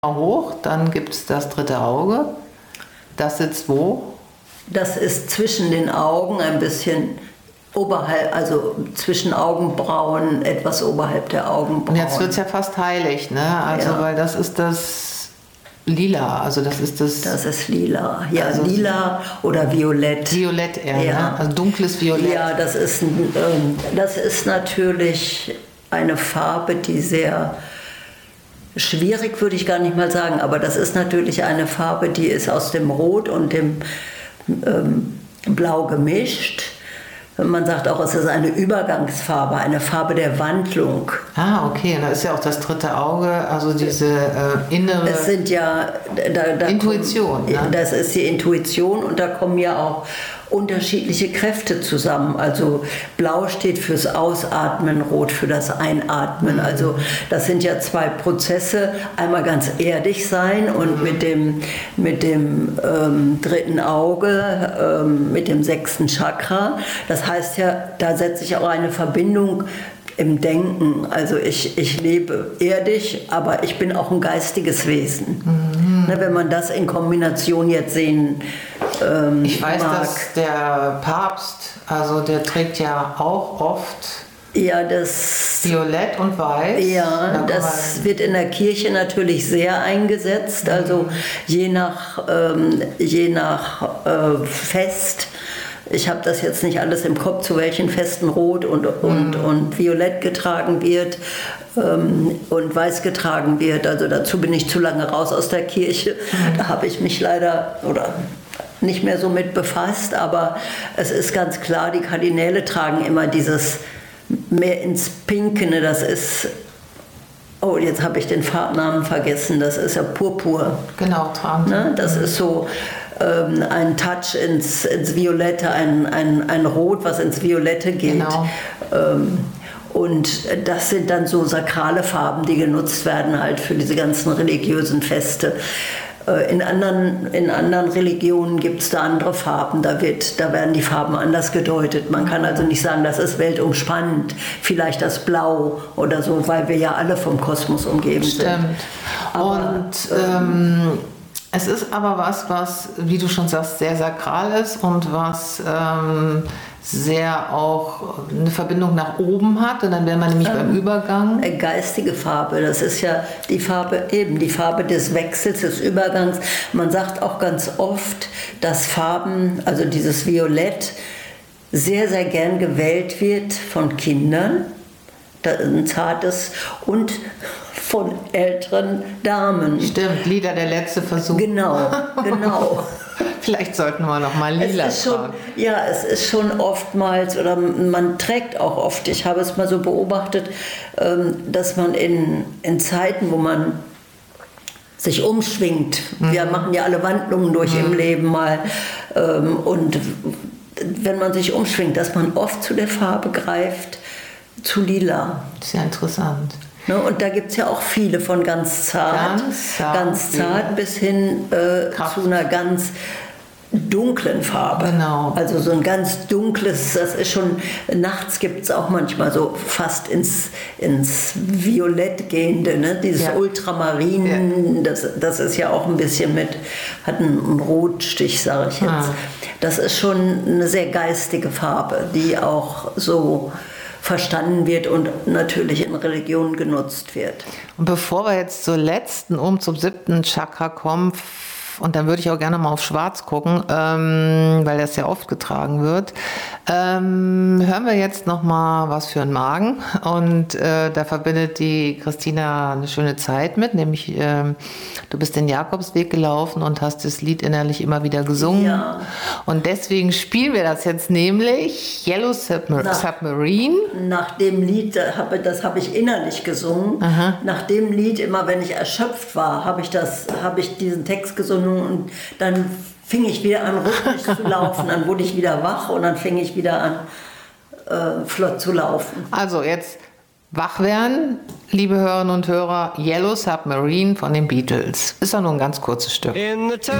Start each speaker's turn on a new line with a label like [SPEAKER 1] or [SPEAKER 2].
[SPEAKER 1] hoch, dann gibt es das dritte Auge. Das sitzt wo?
[SPEAKER 2] Das ist zwischen den Augen, ein bisschen oberhalb, also zwischen Augenbrauen, etwas oberhalb der Augenbrauen.
[SPEAKER 1] Und jetzt wird es ja fast heilig, ne? Also, weil das ist das Lila, also das ist das...
[SPEAKER 2] Das ist lila, ja,
[SPEAKER 1] also
[SPEAKER 2] lila oder violett.
[SPEAKER 1] Violett eher,
[SPEAKER 2] ja.
[SPEAKER 1] Ne? Also dunkles Violett.
[SPEAKER 2] Ja, das ist natürlich eine Farbe, die sehr schwierig, würde ich gar nicht mal sagen, aber das ist natürlich eine Farbe, die ist aus dem Rot und dem Blau gemischt. Man sagt auch, es ist eine Übergangsfarbe, eine Farbe der Wandlung.
[SPEAKER 1] Ah, okay. Und da ist ja auch das dritte Auge, also diese innere
[SPEAKER 2] es sind ja,
[SPEAKER 1] Intuition.
[SPEAKER 2] Ne? Das ist die Intuition und da kommen ja auch unterschiedliche Kräfte zusammen. Also Blau steht fürs Ausatmen, Rot für das Einatmen. Also das sind ja zwei Prozesse. Einmal ganz erdig sein und mit dem dritten Auge, mit dem 6. Chakra. Das heißt ja, da setze ich auch eine Verbindung im Denken. Also ich lebe erdig, aber ich bin auch ein geistiges Wesen. Ne, wenn man das in Kombination jetzt sehen
[SPEAKER 1] ich weiß,
[SPEAKER 2] mag.
[SPEAKER 1] dass der Papst, also der trägt ja auch oft
[SPEAKER 2] das
[SPEAKER 1] Violett und Weiß.
[SPEAKER 2] Ja, das wird in der Kirche natürlich sehr eingesetzt. Also je nach Fest. Ich habe das jetzt nicht alles im Kopf, zu welchen Festen Rot und Violett getragen wird und Weiß getragen wird. Also dazu bin ich zu lange raus aus der Kirche. Da habe ich mich leider nicht mehr so mit befasst. Aber es ist ganz klar, die Kardinäle tragen immer dieses mehr ins Pinkene. Das ist... Oh, jetzt habe ich den Farbnamen vergessen. Das ist ja Purpur.
[SPEAKER 1] Genau, tragen.
[SPEAKER 2] Ne? Das ist so... ein Touch ins Violette, ein Rot, was ins Violette geht.
[SPEAKER 1] Genau.
[SPEAKER 2] Und das sind dann so sakrale Farben, die genutzt werden halt für diese ganzen religiösen Feste. In anderen Religionen gibt es da andere Farben, da werden die Farben anders gedeutet. Man kann also nicht sagen, das ist weltumspannend, vielleicht das Blau oder so, weil wir ja alle vom Kosmos umgeben sind.
[SPEAKER 1] Stimmt. Und es ist aber was, wie du schon sagst, sehr sakral ist und was sehr auch eine Verbindung nach oben hat. Und dann wären wir nämlich beim Übergang.
[SPEAKER 2] Geistige Farbe, das ist ja die Farbe des Wechsels, des Übergangs. Man sagt auch ganz oft, dass Farben, also dieses Violett, sehr, sehr gern gewählt wird von Kindern. Ein zartes und von älteren Damen.
[SPEAKER 1] Stimmt, Lila, der letzte Versuch.
[SPEAKER 2] Genau.
[SPEAKER 1] Vielleicht sollten wir noch mal Lila tragen.
[SPEAKER 2] Ja, es ist schon oftmals, oder man trägt auch oft, ich habe es mal so beobachtet, dass man in Zeiten, wo man sich umschwingt, wir machen ja alle Wandlungen durch im Leben mal, und wenn man sich umschwingt, dass man oft zu der Farbe greift, zu Lila.
[SPEAKER 1] Sehr interessant.
[SPEAKER 2] Ne, und da gibt es ja auch viele, von ganz zart bis hin zu einer ganz dunklen Farbe.
[SPEAKER 1] Genau.
[SPEAKER 2] Also so ein ganz dunkles, das ist schon, nachts gibt es auch manchmal so fast ins Violett gehende, ne? Dieses Ultramarin, das ist ja auch ein bisschen hat einen Rotstich, sage ich jetzt. Das ist schon eine sehr geistige Farbe, die auch so verstanden wird und natürlich in Religionen genutzt wird.
[SPEAKER 1] Und bevor wir jetzt zum 7. Chakra kommen, und dann würde ich auch gerne mal auf Schwarz gucken, weil das ja oft getragen wird, hören wir jetzt noch mal was für den Magen. Und da verbindet die Christina eine schöne Zeit mit, nämlich du bist den Jakobsweg gelaufen und hast das Lied innerlich immer wieder gesungen.
[SPEAKER 2] Ja.
[SPEAKER 1] Und deswegen spielen wir das jetzt nämlich, Yellow Submarine.
[SPEAKER 2] Nach dem Lied, das habe ich innerlich gesungen.
[SPEAKER 1] Aha.
[SPEAKER 2] Nach dem Lied, immer wenn ich erschöpft war, habe ich diesen Text gesungen und dann fing ich wieder an, rhythmisch zu laufen, dann wurde ich wieder wach und dann fing ich wieder an, flott zu laufen.
[SPEAKER 1] Also jetzt wach werden, liebe Hörerinnen und Hörer, Yellow Submarine von den Beatles. Ist ja nur ein ganz kurzes Stück.